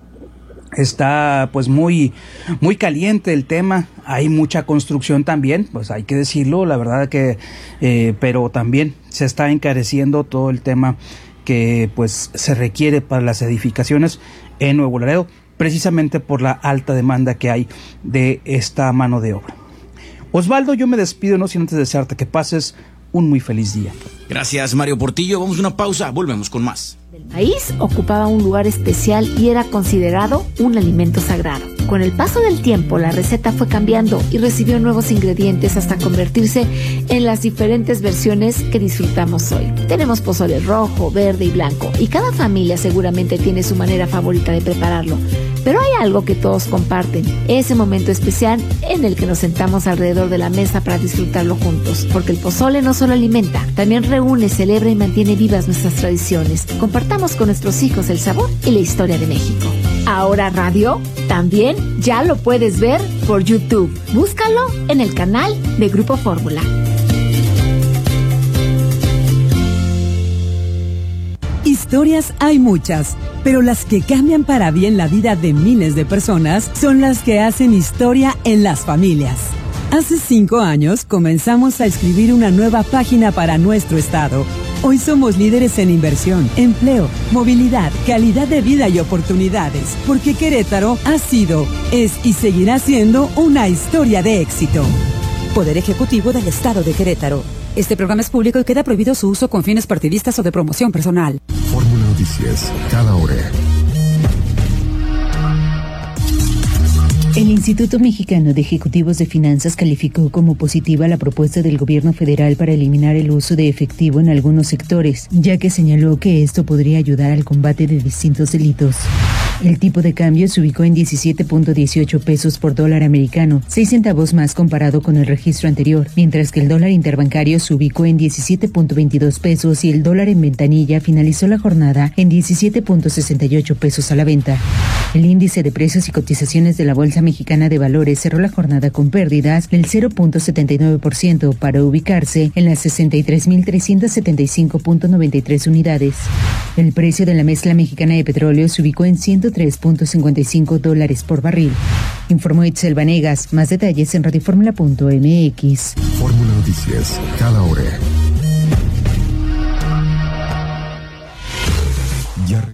está pues muy muy caliente el tema. Hay mucha construcción también, pues hay que decirlo, la verdad que eh, pero también se está encareciendo todo el tema que pues se requiere para las edificaciones en Nuevo Laredo, precisamente por la alta demanda que hay de esta mano de obra. Osvaldo, yo me despido, no sin antes desearte que pases un muy feliz día. Gracias, Mario Portillo. Vamos a una pausa, volvemos con más. El país ocupaba un lugar especial y era considerado un alimento sagrado. Con el paso del tiempo, la receta fue cambiando y recibió nuevos ingredientes hasta convertirse en las diferentes versiones que disfrutamos hoy. Tenemos pozole rojo, verde y blanco, y cada familia seguramente tiene su manera favorita de prepararlo. Pero hay algo que todos comparten, ese momento especial en el que nos sentamos alrededor de la mesa para disfrutarlo juntos. Porque el pozole no solo alimenta, también reúne, celebra y mantiene vivas nuestras tradiciones. Compartamos con nuestros hijos el sabor y la historia de México. Ahora Radio también ya lo puedes ver por YouTube. Búscalo en el canal de Grupo Fórmula. Historias hay muchas, pero las que cambian para bien la vida de miles de personas son las que hacen historia en las familias. Hace cinco años comenzamos a escribir una nueva página para nuestro estado. Hoy somos líderes en inversión, empleo, movilidad, calidad de vida y oportunidades, porque Querétaro ha sido, es y seguirá siendo una historia de éxito. Poder Ejecutivo del Estado de Querétaro. Este programa es público y queda prohibido su uso con fines partidistas o de promoción personal. Fórmula Noticias, cada hora. El Instituto Mexicano de Ejecutivos de Finanzas calificó como positiva la propuesta del gobierno federal para eliminar el uso de efectivo en algunos sectores, ya que señaló que esto podría ayudar al combate de distintos delitos. El tipo de cambio se ubicó en diecisiete punto dieciocho pesos por dólar americano, seis centavos más comparado con el registro anterior, mientras que el dólar interbancario se ubicó en diecisiete punto veintidós pesos y el dólar en ventanilla finalizó la jornada en diecisiete punto sesenta y ocho pesos a la venta. El índice de precios y cotizaciones de la Bolsa Mexicana de Valores cerró la jornada con pérdidas del cero punto setenta y nueve por ciento para ubicarse en las sesenta y tres mil trescientos setenta y cinco punto noventa y tres unidades. El precio de la mezcla mexicana de petróleo se ubicó en ciento tres punto cincuenta y cinco dólares por barril. Informó Itzel Vanegas. Más detalles en radioformula punto m x. Fórmula Noticias, cada hora. Ya.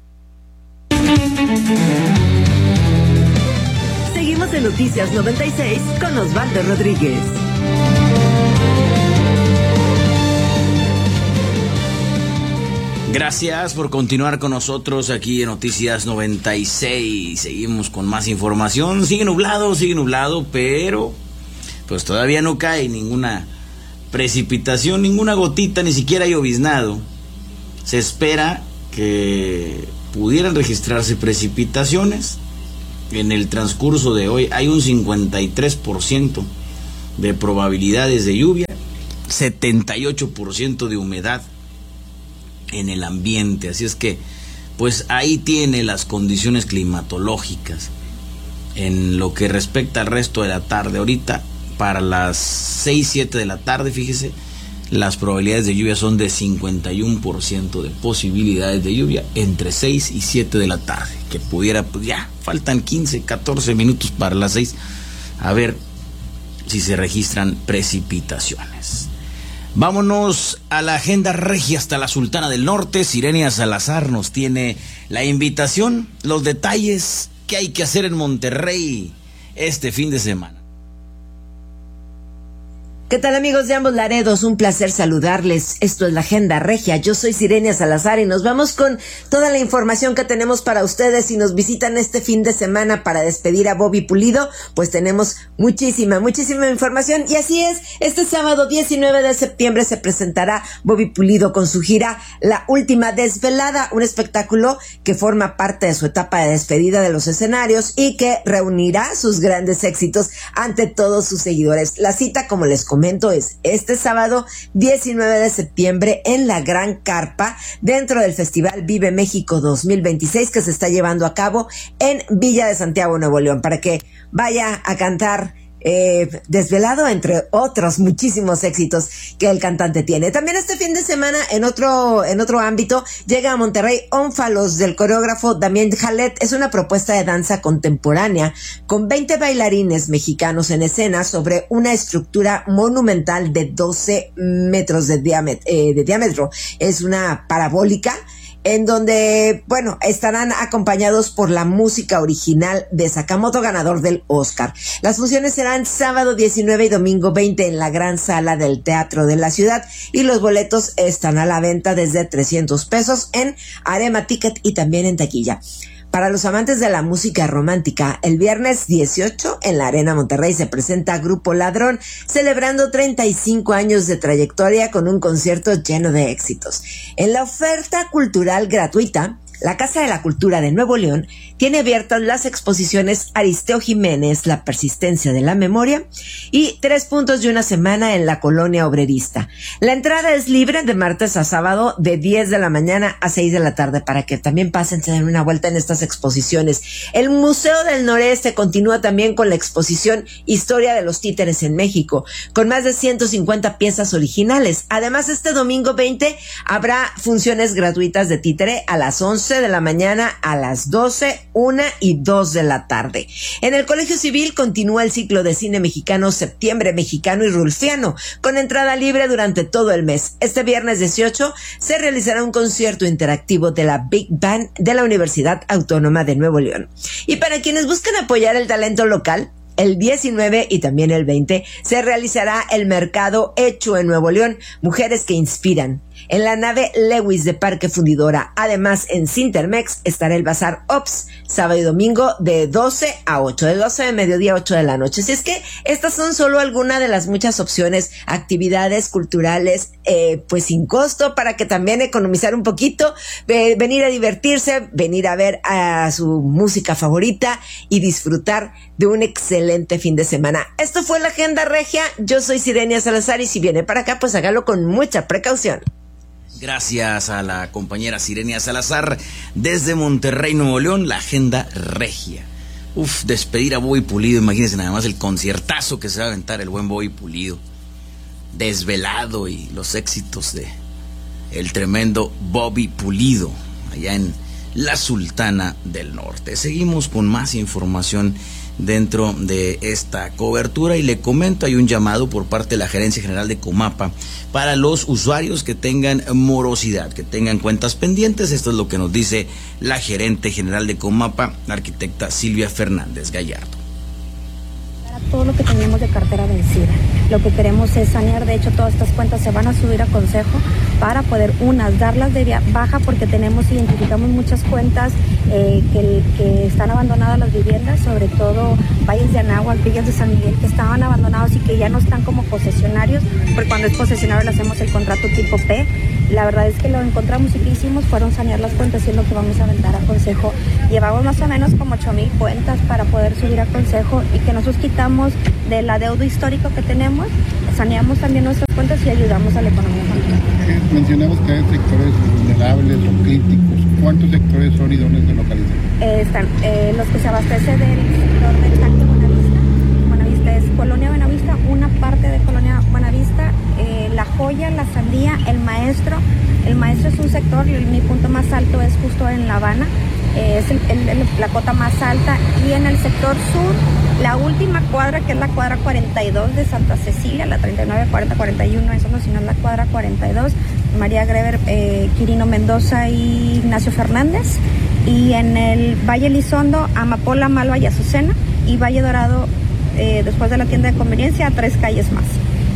Seguimos en Noticias noventa y seis con Osvaldo Rodríguez. Gracias. Gracias por continuar con nosotros aquí en Noticias noventa y seis. Seguimos con más información. Sigue nublado, sigue nublado, pero pues todavía no cae ninguna precipitación, ninguna gotita, ni siquiera lloviznado. Se espera que pudieran registrarse precipitaciones en el transcurso de hoy. Hay un cincuenta y tres por ciento de probabilidades de lluvia, setenta y ocho por ciento de humedad en el ambiente, así es que pues ahí tiene las condiciones climatológicas. En lo que respecta al resto de la tarde, ahorita para las seis, siete de la tarde, fíjese, las probabilidades de lluvia son de cincuenta y uno por ciento de posibilidades de lluvia entre seis y siete de la tarde, que pudiera, pues ya faltan quince, catorce minutos para las seis, a ver si se registran precipitaciones. Vámonos a la agenda regia hasta la Sultana del Norte. Sirenia Salazar nos tiene la invitación, los detalles que hay que hacer en Monterrey este fin de semana. ¿Qué tal, amigos de ambos Laredos? Un placer saludarles. Esto es la Agenda Regia. Yo soy Sirenia Salazar y nos vamos con toda la información que tenemos para ustedes. Si nos visitan este fin de semana para despedir a Bobby Pulido, pues tenemos muchísima, muchísima información. Y así es, este sábado diecinueve de septiembre se presentará Bobby Pulido con su gira La Última Desvelada, un espectáculo que forma parte de su etapa de despedida de los escenarios y que reunirá sus grandes éxitos ante todos sus seguidores. La cita, como les comento, es este sábado diecinueve de septiembre en la Gran Carpa, dentro del Festival Vive México dos mil veintiséis, que se está llevando a cabo en Villa de Santiago, Nuevo León, para que vaya a cantar Eh, desvelado, entre otros muchísimos éxitos que el cantante tiene. También este fin de semana, en otro en otro ámbito, llega a Monterrey Ónfalos del coreógrafo Damien Jalet. Es una propuesta de danza contemporánea con veinte bailarines mexicanos en escena sobre una estructura monumental de doce metros de diámetro, eh, de diámetro. Es una parabólica en donde, bueno, estarán acompañados por la música original de Sakamoto, ganador del Oscar. Las funciones serán sábado diecinueve y domingo veinte en la gran sala del Teatro de la Ciudad, y los boletos están a la venta desde trescientos pesos en Arema Ticket y también en taquilla. Para los amantes de la música romántica, el viernes dieciocho en la Arena Monterrey se presenta Grupo Ladrón, celebrando treinta y cinco años de trayectoria con un concierto lleno de éxitos. En la oferta cultural gratuita, la Casa de la Cultura de Nuevo León tiene abiertas las exposiciones Aristeo Jiménez, La Persistencia de la Memoria, y Tres Puntos de una Semana en la Colonia Obrerista. La entrada es libre de martes a sábado de diez de la mañana a seis de la tarde, para que también pasen, se den una vuelta en estas exposiciones. El Museo del Noreste continúa también con la exposición Historia de los Títeres en México, con más de ciento cincuenta piezas originales. Además, este domingo veinte habrá funciones gratuitas de títere a las once de la mañana, a las doce, una y dos de la tarde. En el Colegio Civil continúa el ciclo de cine mexicano Septiembre Mexicano y Rulfiano, con entrada libre durante todo el mes. Este viernes dieciocho se realizará un concierto interactivo de la Big Band de la Universidad Autónoma de Nuevo León. Y para quienes buscan apoyar el talento local, el diecinueve y también el veinte se realizará el Mercado Hecho en Nuevo León, Mujeres que Inspiran, en la nave Lewis de Parque Fundidora. Además, en Cintermex estará el Bazar Ops, sábado y domingo de doce a ocho, de doce de mediodía a ocho de la noche. Así es que estas son solo algunas de las muchas opciones, actividades culturales, eh, pues sin costo, para que también economizar un poquito, eh, venir a divertirse, venir a ver a su música favorita y disfrutar de un excelente fin de semana. Esto fue la Agenda Regia. Yo soy Sirenia Salazar, y si viene para acá, pues hágalo con mucha precaución. Gracias a la compañera Sirenia Salazar desde Monterrey, Nuevo León, la Agenda Regia. Uf, despedir a Bobby Pulido, imagínense nada más el conciertazo que se va a aventar el buen Bobby Pulido. Desvelado, y los éxitos de el tremendo Bobby Pulido allá en la Sultana del Norte. Seguimos con más información dentro de esta cobertura, y le comento, hay un llamado por parte de la Gerencia General de Comapa para los usuarios que tengan morosidad, que tengan cuentas pendientes. Esto es lo que nos dice la Gerente General de Comapa, la arquitecta Silvia Fernández Gallardo. Todo lo que teníamos de cartera vencida. Lo que queremos es sanear, de hecho todas estas cuentas se van a subir a consejo para poder, unas, darlas de baja porque tenemos, identificamos muchas cuentas eh, que, que están abandonadas las viviendas, sobre todo Valles de Anáhuac, Villas de San Miguel, que estaban abandonados y que ya no están como posesionarios, porque cuando es posesionario le hacemos el contrato tipo P. La verdad es que lo encontramos y que hicimos fueron sanear las cuentas, y es lo que vamos a aventar a consejo. Llevamos más o menos como ocho mil cuentas para poder subir a consejo y que nosotros quitamos del adeudo histórico que tenemos, saneamos también nuestras cuentas y ayudamos a la economía familiar. Eh, mencionamos que hay sectores vulnerables o críticos. ¿Cuántos sectores son y dónde se localizan? Eh, están eh, los que se abastecen del sector del Tanque Buenavista. Buenavista es Colonia Buenavista, una parte de Colonia Buenavista, eh, La Joya, La Sandía, El Maestro. El Maestro es un sector, y mi punto más alto es justo en La Habana, eh, es el, el, el, la cota más alta, y en el sector sur, la última cuadra, que es la cuadra cuarenta y dos de Santa Cecilia, la treinta y nueve, cuarenta, cuarenta y uno, eso no, sino la cuadra cuarenta y dos, María Greber, eh, Quirino Mendoza y Ignacio Fernández, y en el Valle Elizondo, Amapola, Malva y Azucena, y Valle Dorado, eh, después de la tienda de conveniencia, a tres calles más.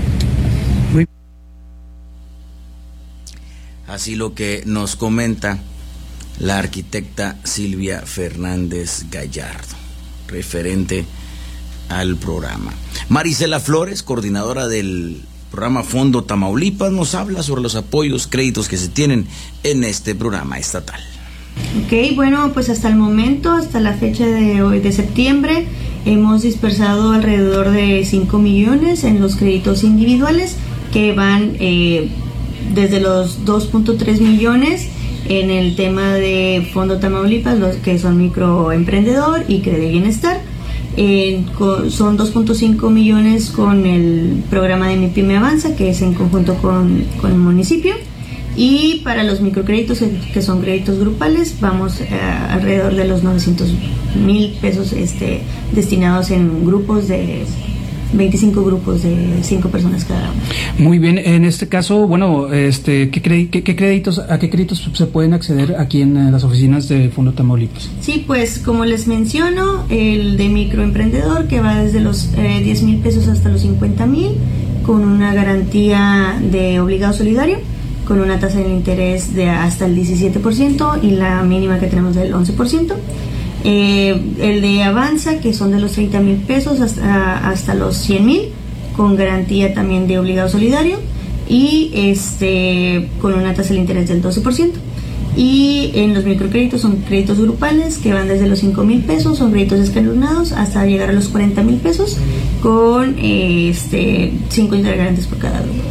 Así lo que nos comenta la arquitecta Silvia Fernández Gallardo, referente al programa. Marisela Flores, coordinadora del programa Fondo Tamaulipas, nos habla sobre los apoyos, créditos que se tienen en este programa estatal. Ok, bueno, pues hasta el momento, hasta la fecha de hoy de septiembre, hemos dispersado alrededor de cinco millones en los créditos individuales, que van eh, desde los dos punto tres millones en el tema de Fondo Tamaulipas, los que son microemprendedor y Crede Bienestar. Eh, con, son dos punto cinco millones con el programa de Mi Pyme Avanza, que es en conjunto con, con el municipio. Y para los microcréditos, que son créditos grupales, vamos a alrededor de los novecientos mil pesos este, destinados en grupos de veinticinco grupos de cinco personas cada uno. Muy bien, en este caso, bueno, este, ¿qué, cre qué, qué créditos, ¿a qué créditos se pueden acceder aquí en las oficinas de Fondo Tamaulipas? Sí, pues como les menciono, el de microemprendedor, que va desde los eh, diez mil pesos hasta los cincuenta mil, con una garantía de obligado solidario, con una tasa de interés de hasta el diecisiete por ciento y la mínima que tenemos del once por ciento. Eh, el de Avanza, que son de los treinta mil pesos hasta, hasta los cien mil, con garantía también de obligado solidario y este con una tasa de interés del doce por ciento. Y en los microcréditos son créditos grupales, que van desde los cinco mil pesos, son créditos escalonados, hasta llegar a los cuarenta mil pesos, con eh, este cinco integrantes por cada grupo.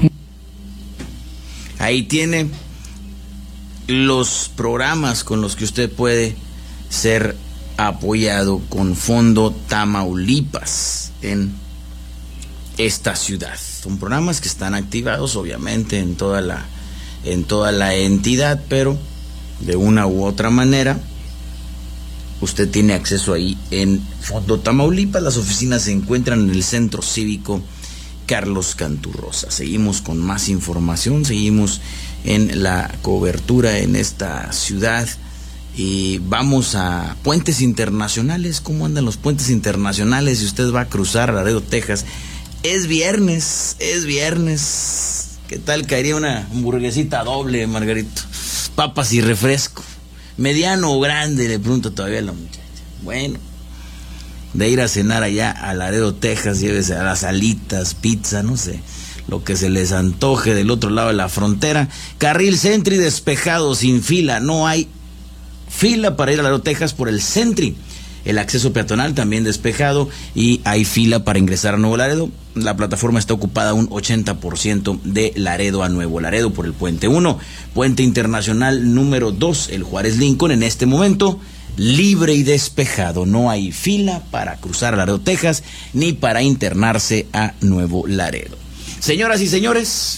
Ahí tiene los programas con los que usted puede ser apoyado con Fondo Tamaulipas en esta ciudad. Son programas que están activados obviamente en toda la en toda la entidad, pero de una u otra manera usted tiene acceso ahí en Fondo Tamaulipas. Las oficinas se encuentran en el Centro Cívico Carlos Canturrosa. Seguimos con más información, seguimos en la cobertura en esta ciudad. Y vamos a puentes internacionales. ¿Cómo andan los puentes internacionales? Si usted va a cruzar a Laredo, Texas, es viernes, es viernes. ¿Qué tal caería una hamburguesita doble, Margarito? Papas y refresco. ¿Mediano o grande? Le pregunto todavía a la muchacha. Bueno, de ir a cenar allá a Laredo, Texas, llévese a las alitas, pizza, no sé, lo que se les antoje del otro lado de la frontera. Carril Sentry despejado, sin fila, no hay fila para ir a Laredo, Texas por el Sentry. El acceso peatonal también despejado y hay fila para ingresar a Nuevo Laredo. La plataforma está ocupada un ochenta por ciento de Laredo a Nuevo Laredo por el Puente uno. Puente Internacional número dos, el Juárez Lincoln, en este momento libre y despejado. No hay fila para cruzar a Laredo, Texas, ni para internarse a Nuevo Laredo. Señoras y señores,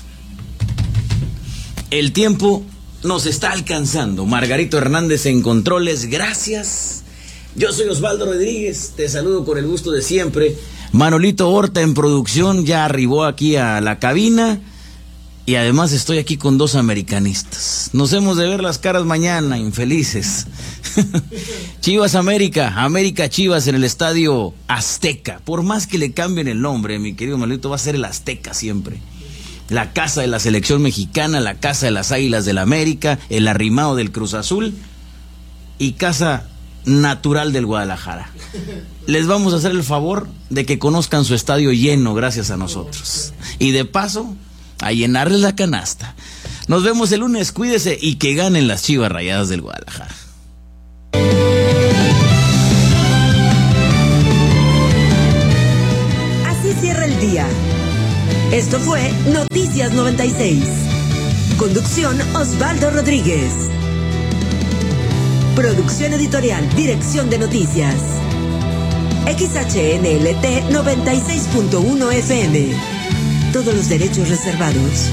el tiempo nos está alcanzando. Margarito Hernández en controles, gracias. Yo soy Osvaldo Rodríguez, te saludo con el gusto de siempre. Manolito Horta en producción ya arribó aquí a la cabina. Y además estoy aquí con dos americanistas. Nos hemos de ver las caras mañana, infelices. Chivas América, América Chivas en el Estadio Azteca. Por más que le cambien el nombre, mi querido Manuelito, va a ser el Azteca siempre. La casa de la selección mexicana, la casa de las Águilas del América, el arrimado del Cruz Azul y casa natural del Guadalajara. Les vamos a hacer el favor de que conozcan su estadio lleno gracias a nosotros. Y de paso, a llenarles la canasta. Nos vemos el lunes, cuídese y que ganen las Chivas Rayadas del Guadalajara. Así cierra el día. Esto fue Noticias noventa y seis. Conducción Osvaldo Rodríguez. Producción editorial, dirección de noticias. X H N L T noventa y seis punto uno F M. Todos los derechos reservados.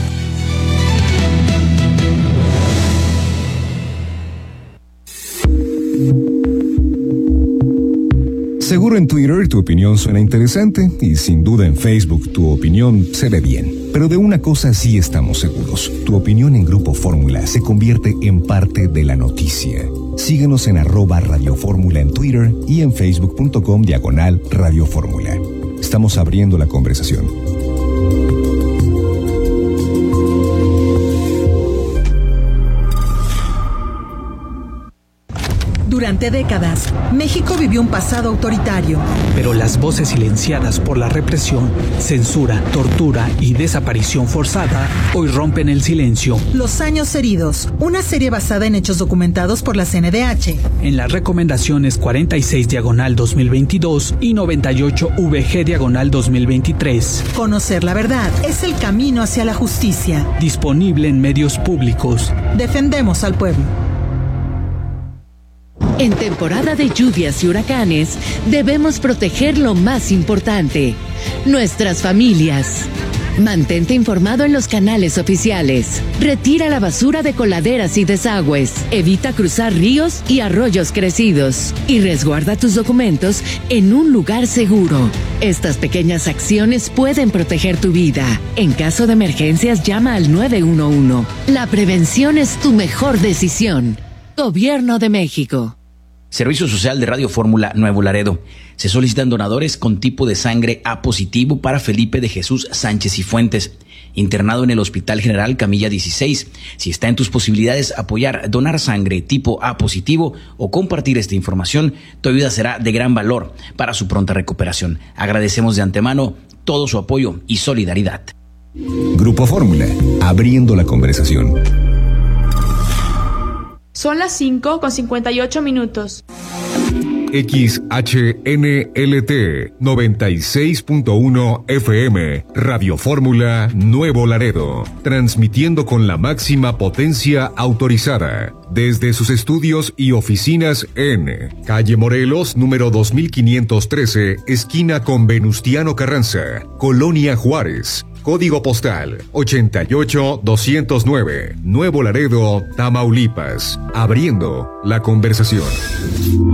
Seguro en Twitter tu opinión suena interesante y sin duda en Facebook tu opinión se ve bien. Pero de una cosa sí estamos seguros. Tu opinión en Grupo Fórmula se convierte en parte de la noticia. Síguenos en arroba Radio Fórmula en Twitter y en facebook.com diagonal Radio Fórmula. Estamos abriendo la conversación. Durante décadas, México vivió un pasado autoritario. Pero las voces silenciadas por la represión, censura, tortura y desaparición forzada hoy rompen el silencio. Los años heridos, una serie basada en hechos documentados por la C N D H. En las recomendaciones cuarenta y seis diagonal dos mil veintidós y noventa y ocho V G diagonal dos mil veintitrés. Conocer la verdad es el camino hacia la justicia. Disponible en medios públicos. Defendemos al pueblo. En temporada de lluvias y huracanes, debemos proteger lo más importante, nuestras familias. Mantente informado en los canales oficiales. Retira la basura de coladeras y desagües. Evita cruzar ríos y arroyos crecidos. Y resguarda tus documentos en un lugar seguro. Estas pequeñas acciones pueden proteger tu vida. En caso de emergencias, llama al nueve uno uno. La prevención es tu mejor decisión. Gobierno de México. Servicio Social de Radio Fórmula Nuevo Laredo. Se solicitan donadores con tipo de sangre A positivo para Felipe de Jesús Sánchez y Fuentes, internado en el Hospital General Camilla dieciséis. Si está en tus posibilidades apoyar, donar sangre tipo A positivo o compartir esta información, tu ayuda será de gran valor para su pronta recuperación. Agradecemos de antemano todo su apoyo y solidaridad. Grupo Fórmula, abriendo la conversación. Son las cinco con cincuenta y ocho minutos. X H N L T noventa y seis punto uno F M, Radio Fórmula Nuevo Laredo, transmitiendo con la máxima potencia autorizada desde sus estudios y oficinas en Calle Morelos, número dos mil quinientos trece, esquina con Venustiano Carranza, Colonia Juárez. Código postal ochenta y ocho doscientos nueve, Nuevo Laredo, Tamaulipas. Abriendo la conversación.